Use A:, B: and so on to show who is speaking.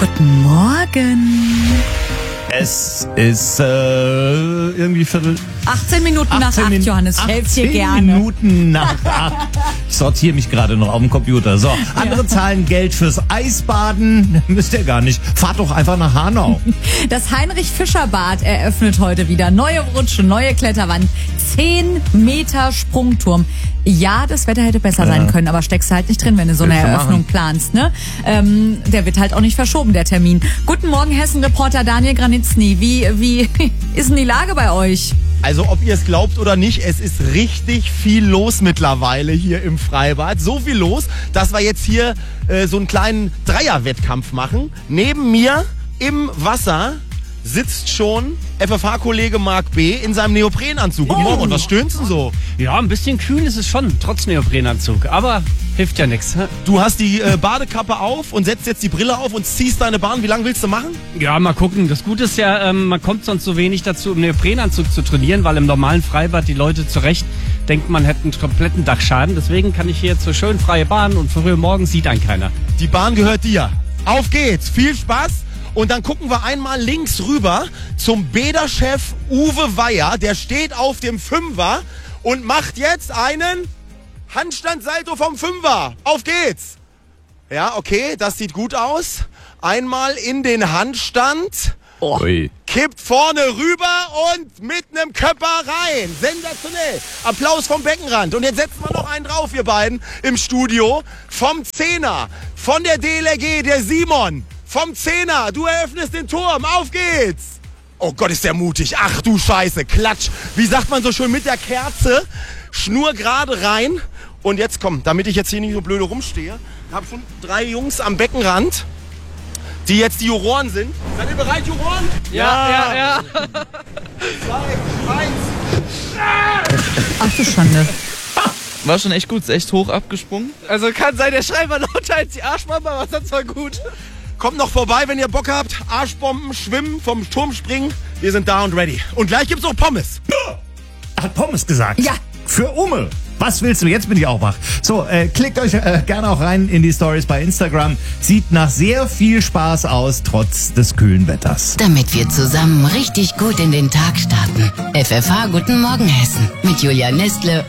A: Guten Morgen.
B: Es ist irgendwie
A: 18 Minuten nach 8, Johannes. Stell's hier gerne.
B: 18 Minuten nach 8. Ich sortiere mich gerade noch auf dem Computer. So, andere zahlen Geld fürs Eisbaden. Müsst ihr gar nicht. Fahrt doch einfach nach Hanau.
A: Das Heinrich-Fischer-Bad eröffnet heute wieder. Neue Rutsche, neue Kletterwand, 10 Meter Sprungturm. Ja, das Wetter hätte besser sein können, aber steckst halt nicht drin, wenn du so eine Eröffnung planst, ne? Der wird halt auch nicht verschoben, der Termin. Guten Morgen, Hessen-Reporter Daniel Granitzny. Wie ist denn die Lage bei euch?
C: Also ob ihr es glaubt oder nicht, es ist richtig viel los mittlerweile hier im Freibad. So viel los, dass wir jetzt hier so einen kleinen Dreierwettkampf machen. Neben mir im Wasser sitzt schon FFH-Kollege Marc B. in seinem Neoprenanzug. Guten Morgen, und was stöhnst du so?
D: Ja, ein bisschen kühl ist es schon, trotz Neoprenanzug. Aber hilft ja nichts.
C: Du hast die Badekappe auf und setzt jetzt die Brille auf und ziehst deine Bahn. Wie lange willst du machen?
D: Ja, mal gucken. Das Gute ist ja, man kommt sonst so wenig dazu, im Neoprenanzug zu trainieren, weil im normalen Freibad die Leute zu Recht denken, man hätte einen kompletten Dachschaden. Deswegen kann ich hier jetzt so schön freie Bahn und früh morgens sieht einen keiner.
C: Die Bahn gehört dir. Auf geht's. Viel Spaß. Und dann gucken wir einmal links rüber zum Bäderchef Uwe Weyer. Der steht auf dem Fünfer und macht jetzt einen Handstand-Salto vom Fünfer. Auf geht's. Ja, okay, das sieht gut aus. Einmal in den Handstand. Kippt vorne rüber und mit einem Köpper rein. Sensationell. Applaus vom Beckenrand. Und jetzt setzen wir noch einen drauf, ihr beiden, im Studio. Vom Zehner, von der DLRG, der Simon. Vom Zehner, du eröffnest den Turm. Auf geht's. Oh Gott, ist der mutig. Ach du Scheiße, Klatsch. Wie sagt man so schön, mit der Kerze. Schnur gerade rein. Und jetzt komm, damit ich jetzt hier nicht so blöde rumstehe. Ich habe schon 3 Jungs am Beckenrand, die jetzt die Juroren sind. Seid ihr bereit, Juroren?
D: Ja.
C: 2, 1.
A: Ach du Schande.
E: War schon echt gut, ist echt hoch abgesprungen.
D: Also kann sein, der Schrei war lauter als die Arschbombe, aber sonst war gut.
C: Kommt noch vorbei, wenn ihr Bock habt. Arschbomben, Schwimmen, vom Turm springen. Wir sind da und ready. Und gleich gibt's noch Pommes.
B: Hat Pommes gesagt.
A: Ja.
B: Für Umme. Was willst du? Jetzt bin ich auch wach. So, klickt euch gerne auch rein in die Stories bei Instagram. Sieht nach sehr viel Spaß aus, trotz des kühlen Wetters.
F: Damit wir zusammen richtig gut in den Tag starten. FFH Guten Morgen Hessen mit Julia Nestle